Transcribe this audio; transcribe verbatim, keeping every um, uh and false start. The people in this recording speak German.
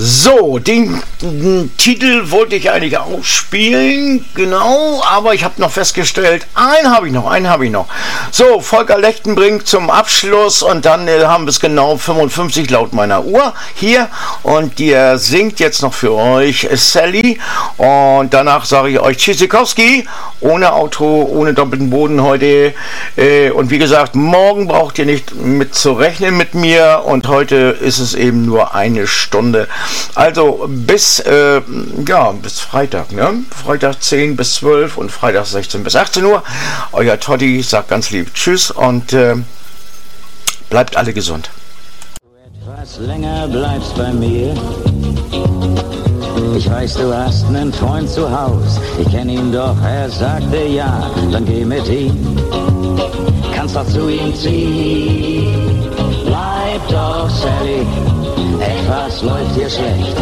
So, den, den Titel wollte ich eigentlich auch spielen, genau, aber ich habe noch festgestellt, einen habe ich noch, einen habe ich noch. So, Volker Lechtenbrink zum Abschluss und dann äh, haben wir es genau fünfundfünfzig laut meiner Uhr hier und der singt jetzt noch für euch Sally und danach sage ich euch Tschüssikowski, ohne Auto, ohne doppelten Boden heute äh, und wie gesagt, morgen braucht ihr nicht mit zu rechnen mit mir und heute ist es eben nur eine Stunde. Also bis, äh, ja, bis Freitag, ne? Freitag zehn bis zwölf und Freitag sechzehn bis achtzehn Uhr. Euer Totti sagt ganz lieb Tschüss und äh, bleibt alle gesund. Etwas länger bleibst bei mir. Ich weiß, du hast einen Freund zu Haus. Ich kenn ihn doch, er sagte ja. Dann geh mit ihm, kannst doch zu ihm ziehen. Bleib doch, Sally, etwas läuft hier schlecht.